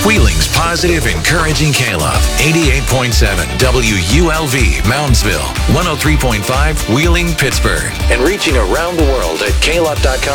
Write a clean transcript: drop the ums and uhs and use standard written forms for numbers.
Wheeling's positive, encouraging K-Love. 88.7 WULV, Moundsville. 103.5 Wheeling, Pittsburgh. And reaching around the world at klove.com.